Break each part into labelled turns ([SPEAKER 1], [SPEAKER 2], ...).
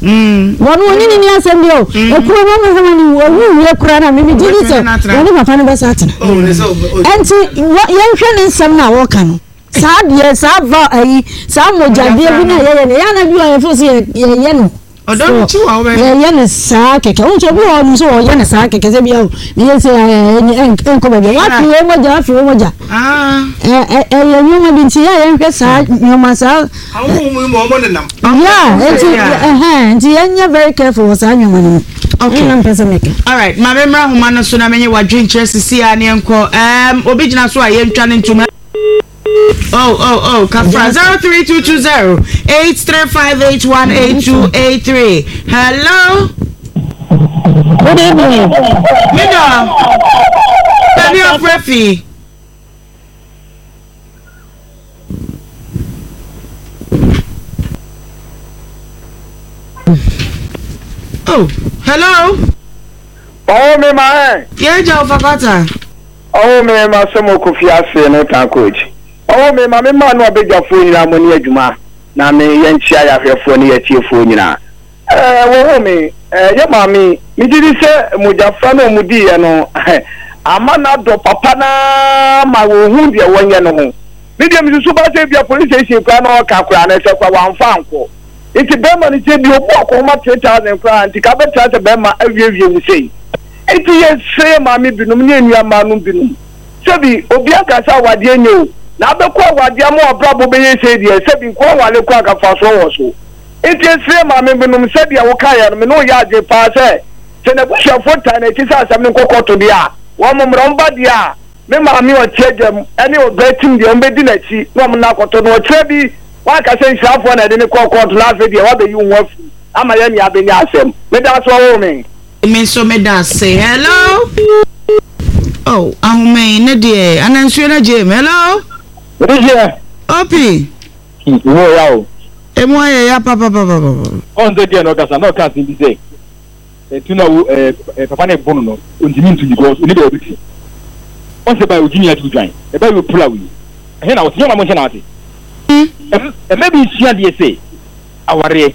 [SPEAKER 1] Wonu ni asem bi o. Ekuro mo mo ni owu we kura na me gidi so. Wonu papa no be sa atena. Enti yenhwe ne nsem na wo ka no. Sa de sa va ayi sa mojade bi na ye ya na bi o yefo se ye no.
[SPEAKER 2] Odon ti wa we.
[SPEAKER 1] Ye ne sa keke. Unso bi o so ye ne sa keke se bi o. Me ye se enko be. Wa fi we moja fi we moja. Ye nyuma bi nti ya yenhwe sa nyuma sa.
[SPEAKER 2] Awu mu mo mo nenam.
[SPEAKER 1] Yeah, enti yenye very careful sa nyuma ni. Okay.
[SPEAKER 2] All right. My memory homa no so na menye wadwen kire sisi a ne enko. Obi gina so a yentwa ne ntuma. Kafra 032208358188283. Hello.
[SPEAKER 1] Good evening.
[SPEAKER 2] Mida. Tell your prefi. Oh, hello.
[SPEAKER 3] Oh, me ma.
[SPEAKER 2] Yeah, Joe Fakata.
[SPEAKER 3] Oh, me ma samo kofi ase no tan coach. Oh, me ma no abeja phone na mo ni adwuma. Na me yentia ya hwefo ni yatie phone nyina. Wo me ye ma me didi se mojafa no mudi ye no. Ama na do papa na ma wo hu de wonye no ho. Me dem susu ba se bia police station kwa na o ka kwa na se kwa wanfa anko. Iti bema ni se bi obu akoma 3000 kwa nti ka beta te bema awiawie wu sei. Iti ye se ma me binum ni enua ma no binum. Sebi obi aka sa wade enyo na abekwa wade am obrabo be ye sei die sebi ko wale kwa ka fa so wo so. Iti se ma me binum sebi a wo ka ya no me no ya je pa se na busha fota na ti sa asam ni kokoto dia. Wo momro mba dia. Me ma me o tiegem ene o betim dia o mbedi na chi no mo na koto no trebi waka say shafo na de ne kokot na afedi wa be yu nwafu ama ya ni abeni asem me da so wo me
[SPEAKER 2] so me da say hello. Oh, ahume ne de anansu na je hello.
[SPEAKER 3] Rije
[SPEAKER 2] Opi
[SPEAKER 3] wo ya o
[SPEAKER 2] emu aye ya papa
[SPEAKER 3] on de dia no kasa no kasa bi say tuna wo papa ne bonu no ontimi ntu go ni be obi on se ba ojini atu dwan e ba yo pula wi he na wo se na mo na ate maybe sia de say aware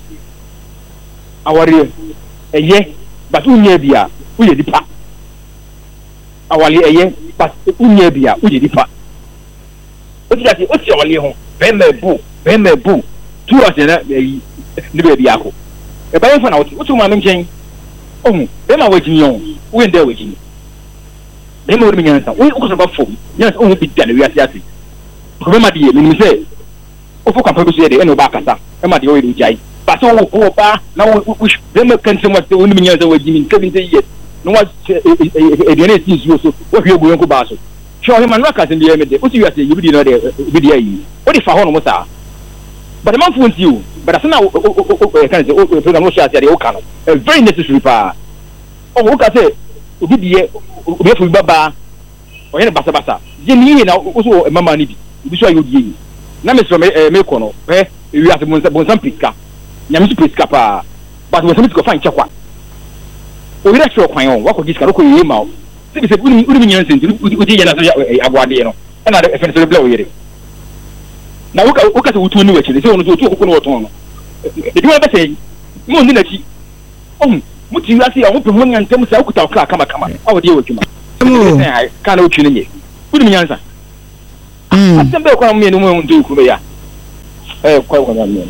[SPEAKER 3] eye but unye bia uye dipa awale eye but unye bia uye dipa oti awale ho be bu tu ase na ni be bia ko e ba yefo na oti ma nchen ohun be ma wajini on we nda wajini be ma wori nyansa we ko so ba fo yes ohun bi da na wi ase ko be ma die ni say ofu kan pebe so yede eno ba kasa e ma de o yede jai ba so wo ko ba na wo dem kan se mo te woni minya za wajini kebi te yes no wa e de na ti so wo hwe ogun ko ba so sho he man raka se de me de o ti wi ase yibi di no de bi de ayi o di fa ho no mo sa but man fu nti o but asana o kan se o program no sha ase de o kan very necessary pa o ka se obi die obi fu baba o ye ne basa je ni na o so mama ni bi so ayo die na me so me kono wi ase bonsan piska nyame so piska pa but we so fan chekwa o wi retro kwan on wa ko giska ro ko yi ma o se se uri nyan senti udi yana so agwade no na de fe so bla o yere na wo ka so wutu ni we chire se wono so otu okoko no woton no e diwa be se mo ni na chi muti wi ase ya wo pe ho nyan tem se akuta okra kama awo de wo dwuma ka na otu ni nye uri nyan sa asembe kwa mwe no mwe ndu ku ya kwa mwe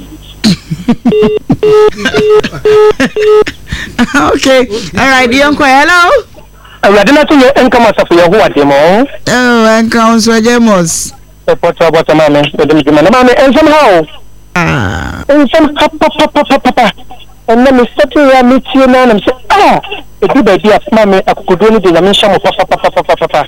[SPEAKER 2] okay all right yonko hello
[SPEAKER 3] awade to enka masafu ya huwa demo
[SPEAKER 2] enka onso jemos
[SPEAKER 3] pota mame de mame en somehow en some papa and let me settle ya meet you now and say e do be dia mame akukudo ni de ya mention papa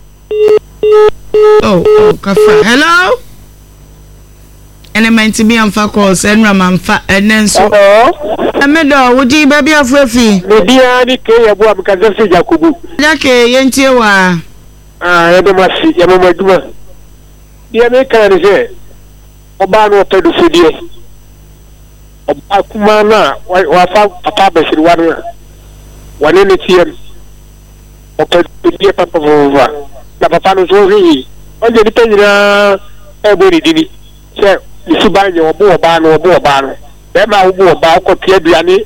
[SPEAKER 2] Kafra hello element bi amfa calls enra manfa enenso emedo wuji baby afrefi
[SPEAKER 3] bia ni ke ya bu abkaze se jakubu
[SPEAKER 2] yake yentie wa
[SPEAKER 3] ya do masi ya mo maduma dia me kan se oba no pedu fudie oba kuma na wa fa papa bashir wane ne tiem o pedu fudie papa vova na papa no so ri o je dipendira e bori dini se isuba nye obo oba no be ma obo oba ko tie duane